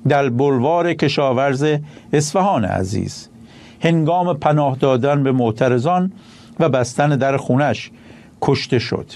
در بلوار کشاورز اصفهان عزیز، هنگام پناه دادن به معترضان و بستن در خونش کشته شد.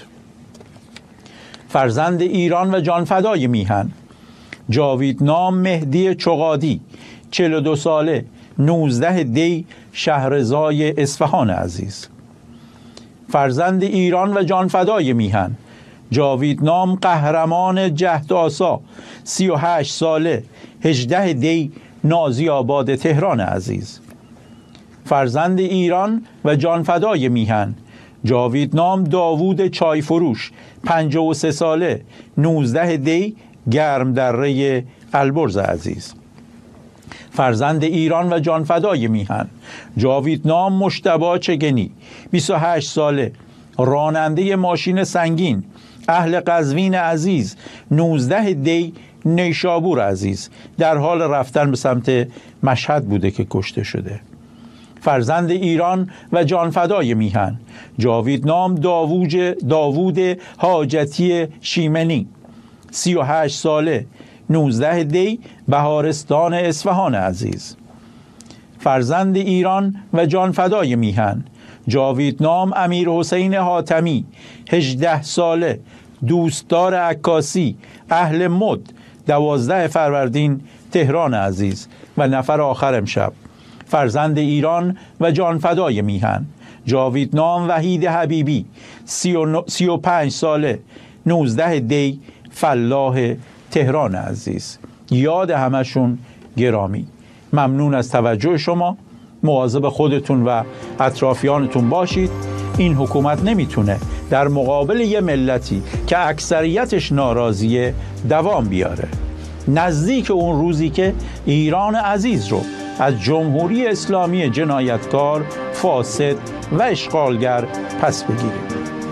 فرزند ایران و جانفدای میهن، جاویدنام مهدی چغادی، 42 ساله، 19 دی، شهرزای اصفهان عزیز. فرزند ایران و جانفدای میهن، جاویدنام قهرمان جهد آسا، 38 ساله، 18 دی، نازی آباد تهران عزیز. فرزند ایران و جانفدای میهن، جاویدنام داوود چای فروش، 53 ساله، 19 دی، گرم دره البرز عزیز. فرزند ایران و جانفدای میهن، جاویدنام مجتبی چگنی، 28 ساله، راننده ماشین سنگین، اهل قزوین عزیز، 19 دی، نیشابور عزیز. در حال رفتن به سمت مشهد بوده که کشته شده. فرزند ایران و جانفدای میهن، جاویدنام داوود حاجتی شیمنی، 38 ساله، 19 دی، بهارستان اصفهان عزیز. فرزند ایران و جانفدای میهن، جاویدنام امیر حسین حاتمی، 18 ساله، دوستدار عکاسی، اهل مد، 12 فروردین تهران عزیز. و نفر آخر امشب، فرزند ایران و جانفدای میهن، جاویدنام وحید حبیبی، 35 ساله، 19 دی، فلاح تهران عزیز. یاد همشون گرامی. ممنون از توجه شما. مواظب خودتون و اطرافیانتون باشید. این حکومت نمیتونه در مقابل یه ملتی که اکثریتش ناراضیه دوام بیاره. نزدیک اون روزی که ایران عزیز رو از جمهوری اسلامی جنایتکار، فاسد و اشغالگر پس بگیریم.